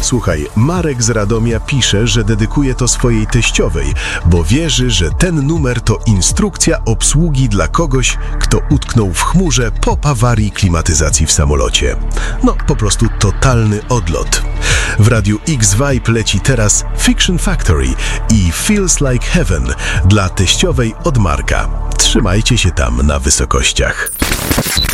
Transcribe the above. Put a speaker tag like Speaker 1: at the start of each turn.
Speaker 1: Słuchaj, Marek z Radomia pisze, że dedykuje to swojej teściowej, bo wierzy, że ten numer to instrukcja obsługi dla kogoś, kto utknął w chmurze po awarii klimatyzacji w samolocie. No, po prostu totalny odlot. W Radiu X-Vibe leci teraz Fiction Factory i Feels Like Heaven dla teściowej od Marka. Trzymajcie się tam na wysokościach.